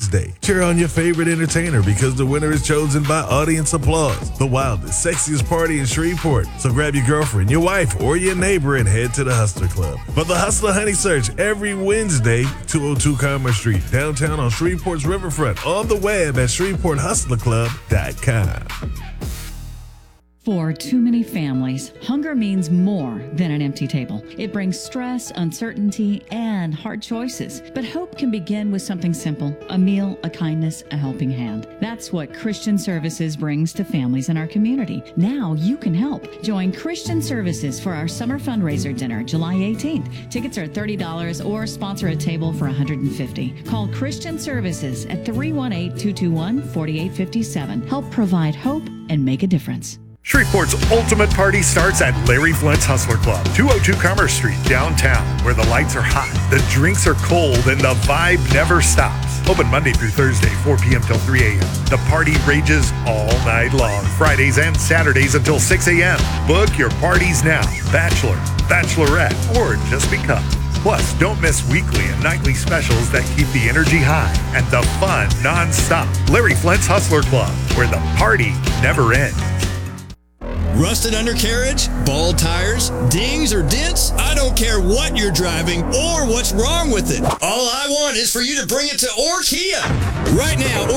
Wednesday. Cheer on your favorite entertainer because the winner is chosen by audience applause. The wildest, sexiest party in Shreveport. So grab your girlfriend, your wife, or your neighbor and head to the Hustler Club. For the Hustler Honey Search every Wednesday, 202 Commerce Street, downtown on Shreveport's Riverfront, on the web at ShreveportHustlerClub.com. For too many families, hunger means more than an empty table. It brings stress, uncertainty, and hard choices. But hope can begin with something simple: a meal, a kindness, a helping hand. That's what Christian Services brings to families in our community. Now you can help. Join Christian Services for our summer fundraiser dinner, July 18th. Tickets are $30 or sponsor a table for $150. Call Christian Services at 318-221-4857. Help provide hope and make a difference. Shreveport's ultimate party starts at Larry Flint's Hustler Club, 202 Commerce Street, downtown, where the lights are hot, the drinks are cold, and the vibe never stops. Open Monday through Thursday, 4 p.m. till 3 a.m. The party rages all night long, Fridays and Saturdays until 6 a.m. Book your parties now. Bachelor, bachelorette, or just because. Plus, don't miss weekly and nightly specials that keep the energy high and the fun non-stop. Larry Flint's Hustler Club, where the party never ends. Rusted undercarriage, bald tires, dings or dents? I don't care what you're driving or what's wrong with it. All I want is for you to bring it to Orkia. Right now,